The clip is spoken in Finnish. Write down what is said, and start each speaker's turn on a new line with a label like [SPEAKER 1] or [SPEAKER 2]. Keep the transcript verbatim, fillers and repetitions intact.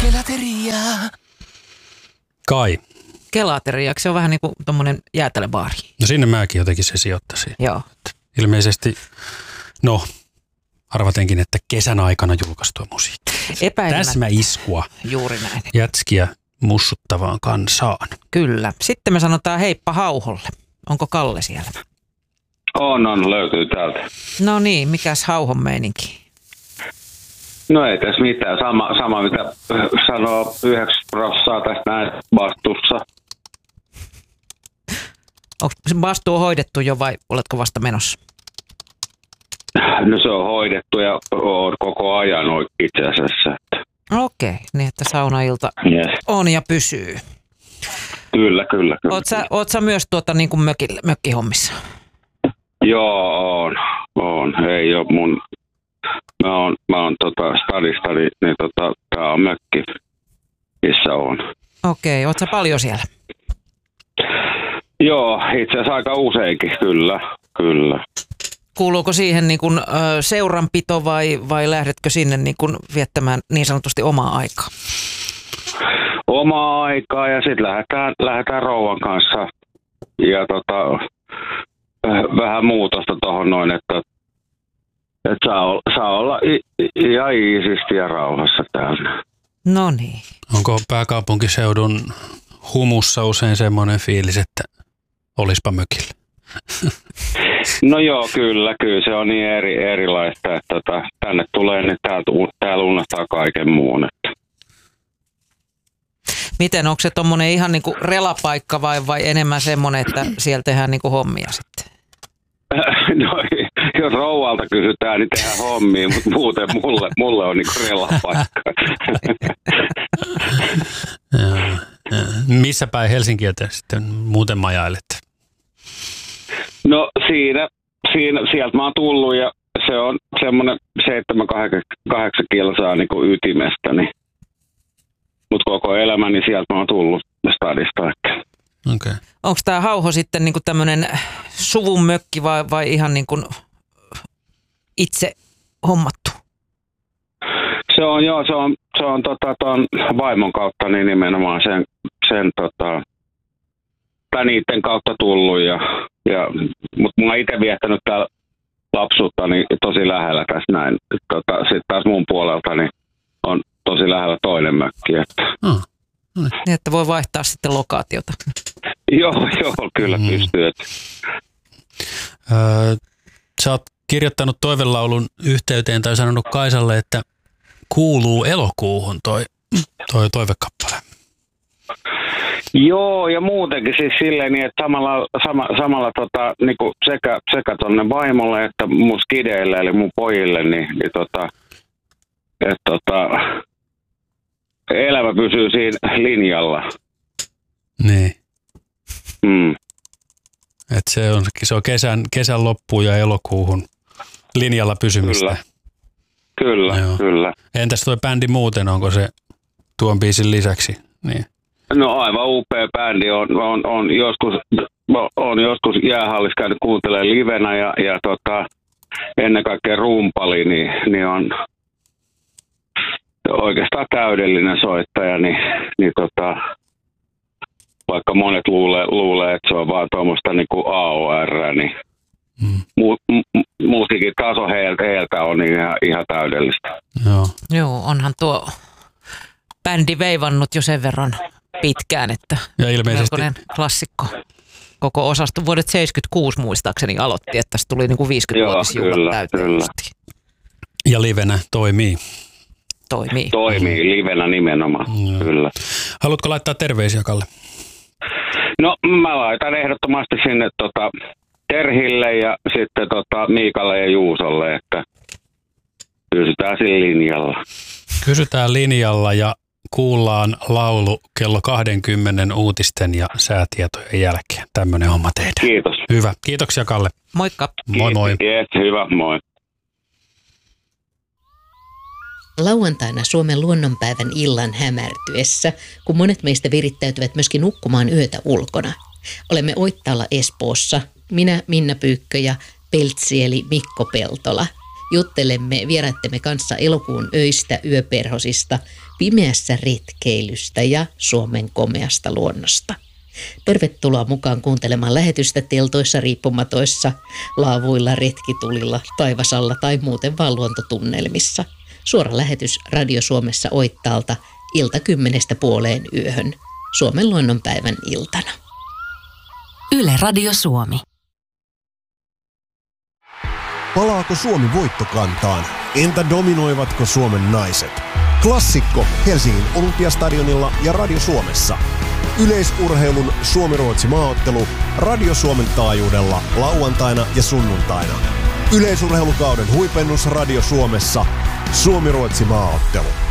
[SPEAKER 1] Kelateria.
[SPEAKER 2] Kai.
[SPEAKER 3] Kelateriaksi se on vähän niin kuin tommonen jäätelöbaari.
[SPEAKER 2] No sinne mäkin jotenkin se sijoittaisin.
[SPEAKER 3] Joo.
[SPEAKER 2] Ilmeisesti, no arvatenkin, että kesän aikana julkaistua musiikkia.
[SPEAKER 3] Epäilemättä.
[SPEAKER 2] Täsmäiskua.
[SPEAKER 3] Juuri näin.
[SPEAKER 2] Jätskiä mussuttavaan kansaan.
[SPEAKER 3] Kyllä. Sitten me sanotaan heippa Hauholle. Onko Kalle siellä?
[SPEAKER 4] On, on, löytyy täältä.
[SPEAKER 3] No niin, mikäs Hauhon meininki?
[SPEAKER 4] No ei tässä mitään. Sama, sama mitä sanoo yhdeksänkymmentä prosenttia tästä näin vastuussa.
[SPEAKER 3] Onko se vastuu hoidettu jo vai oletko vasta menossa?
[SPEAKER 4] No se on hoidettu ja on koko ajan itse asiassa.
[SPEAKER 3] Okei, okay, niin että saunailta
[SPEAKER 4] Yes.
[SPEAKER 3] on ja pysyy.
[SPEAKER 4] Kyllä, kyllä. kyllä.
[SPEAKER 3] Oot sä, oot sä myös tuota, niin kuin mökillä, mökkihommissa?
[SPEAKER 4] Joo, on. on. Ei ole mun... Mä oon, mä oon tota stadista, niin, niin tota, tää on mökki, missä on.
[SPEAKER 3] Okei, okay, oot sä paljon siellä?
[SPEAKER 4] Joo, itse asiassa aika useinkin, kyllä, kyllä.
[SPEAKER 3] Kuuluuko siihen niin kuin, ö, seuranpito vai, vai lähdetkö sinne niin kuin viettämään niin sanotusti omaa aikaa?
[SPEAKER 4] Omaa aikaa ja sitten lähdetään, lähdetään rouvan kanssa ja tota, vähän muutosta tuohon noin, että, että saa, saa olla ihan iisisti ja rauhassa täällä.
[SPEAKER 3] No niin.
[SPEAKER 2] Onko pääkaupunkiseudun humussa usein semmoinen fiilis, että olispa mökillä?
[SPEAKER 4] No joo, kyllä, kyllä se on niin eri, erilaista, että tota, tänne tulee, niin täältä, täällä unohtaa kaiken muun. Että.
[SPEAKER 3] Miten, onko se tommonen ihan niinku relapaikka vai, vai enemmän semmoinen, että siellä tehdään niinku hommia sitten?
[SPEAKER 4] No, jos rouvalta kysytään, niin tehdään hommia, mutta muuten mulle, mulle on niinku relapaikka.
[SPEAKER 2] Missä päin Helsinkiä te sitten muuten majailette?
[SPEAKER 4] No siinä, siinä, sieltä mä oon tullut ja se on semmoinen seitsemän kahdeksan kilsaa niin kuin ytimestä, niin. Mutta koko elämäni sieltä mä oon tullut stadista.
[SPEAKER 2] Okay.
[SPEAKER 3] Onko tämä Hauho sitten niinku tämmöinen suvun mökki vai, vai ihan niinku itse hommattu?
[SPEAKER 4] Se on joo, se on, se on tota, ton vaimon kautta niin nimenomaan sen, sen tota, tai niiden kautta tullut. Ja, ja, mutta mä oon itse viettänyt täällä lapsuutta niin tosi lähellä tässä näin. Tota, sitten taas mun puolelta niin on tosi lähellä toinen mökki. Että.
[SPEAKER 2] Oh,
[SPEAKER 3] niin, että voi vaihtaa sitten lokaatiota.
[SPEAKER 4] Joo, joo, kyllä mm. pystyy.
[SPEAKER 2] Öö, sä oot kirjoittanut toivelaulun yhteyteen tai sanonut Kaisalle, että kuuluu elokuuhun toi, toi toivekappale.
[SPEAKER 4] Joo, ja muutenkin siis silleen niin, että samalla, sama, samalla tota, niinku sekä, sekä tonne vaimolle että mun skideille, eli mun pojille, niin, niin tota, että tota, elämä pysyy siinä linjalla.
[SPEAKER 2] Niin.
[SPEAKER 4] Mm.
[SPEAKER 2] Että se on, se on kesän, kesän loppuun ja elokuuhun linjalla pysymistä.
[SPEAKER 4] Kyllä, kyllä.
[SPEAKER 2] Joo.
[SPEAKER 4] kyllä.
[SPEAKER 2] Entäs tuo bändi muuten, onko se tuon biisin lisäksi? Niin.
[SPEAKER 4] No aivan upea bändi. On, on, on, joskus, on joskus jäähallissa käynyt kuuntelemaan livenä ja, ja tota, ennen kaikkea rumpali, niin, niin on oikeastaan täydellinen soittaja. Niin, niin tota, vaikka monet luulee, luulee, että se on vaan tuommoista niin kuin A O R, niin mm. mu, mu, musiikin taso heiltä, heiltä on ihan, ihan täydellistä.
[SPEAKER 2] Joo.
[SPEAKER 3] Joo, onhan tuo bändi veivannut jo sen verran pitkään, että
[SPEAKER 2] ja ilmeisesti
[SPEAKER 3] klassikko. Koko osasto vuodet seitsemänkymmentäkuusi muistaakseni aloitti, että tässä tuli niin kuin viisikymmenvuotisjuhlat täyteen.
[SPEAKER 2] Ja livenä toimii.
[SPEAKER 3] Toimii.
[SPEAKER 4] Toimii, livenä nimenomaan, mm. kyllä.
[SPEAKER 2] Haluatko laittaa terveisiä, Kalle?
[SPEAKER 4] No mä laitan ehdottomasti sinne tota, Terhille ja sitten tota, Miikalle ja Juusolle, että pysytään siinä linjalla.
[SPEAKER 2] Pysytään linjalla ja kuullaan laulu kello kaksikymmentä uutisten ja säätietojen jälkeen. Tämmöinen homma tehdään.
[SPEAKER 4] Kiitos.
[SPEAKER 2] Hyvä. Kiitoksia, Kalle.
[SPEAKER 3] Moikka.
[SPEAKER 2] Moi moi.
[SPEAKER 4] Yes, hyvä, moi.
[SPEAKER 5] Lauantaina Suomen luonnonpäivän illan hämärtyessä, kun monet meistä virittäytyvät myöskin nukkumaan yötä ulkona. Olemme Oittaalla Espoossa, minä Minna Pyykkö ja Peltsi eli Mikko Peltola. Juttelemme vieraittemme kanssa elokuun öistä, yöperhosista, pimeässä retkeilystä ja Suomen komeasta luonnosta. Tervetuloa mukaan kuuntelemaan lähetystä teltoissa, riippumatoissa, laavuilla, retkitulilla, taivasalla tai muuten vaan luontotunnelmissa. Suora lähetys Radio Suomessa Oittaalta ilta kymmenestä puoleen yöhön Suomen luonnonpäivän iltana.
[SPEAKER 1] Yle Radio Suomi.
[SPEAKER 6] Palaako Suomi voittokantaan? Entä dominoivatko Suomen naiset? Klassikko Helsingin Olympiastadionilla ja Radio Suomessa. Yleisurheilun Suomi-Ruotsi maaottelu Radio Suomen taajuudella lauantaina ja sunnuntaina. Yleisurheilukauden huipennus Radio Suomessa. Suomi-Ruotsi maaottelu.